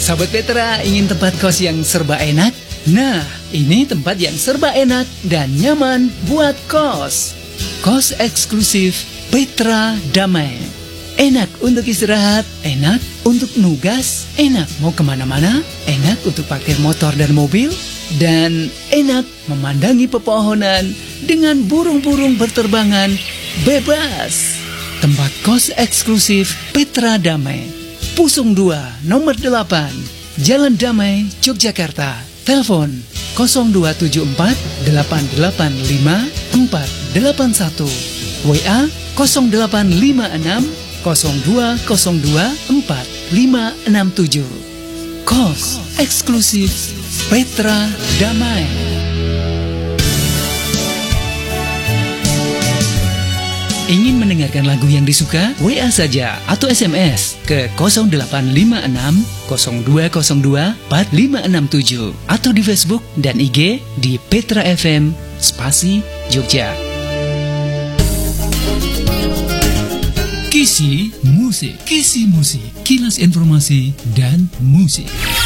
Sahabat Petra, ingin tempat kos yang serba enak? Nah, ini tempat yang serba enak dan nyaman buat kos. Kos eksklusif Petra Damai. Enak untuk istirahat, enak untuk nugas, enak mau kemana-mana, enak untuk parkir motor dan mobil, dan enak memandangi pepohonan dengan burung-burung berterbangan bebas. Tempat kos eksklusif Petra Damai. Pusung 2, nomor 8, Jalan Damai, Yogyakarta. Telepon 0274 885 481. WA 0856 0202 4567. Kos eksklusif Petra Damai. Ingin mendengarkan lagu yang disuka? WA saja atau SMS ke 0856 0202 4567 atau di Facebook dan IG di Petra FM Spasi Jogja. Kisi Musik, kilas informasi dan musik.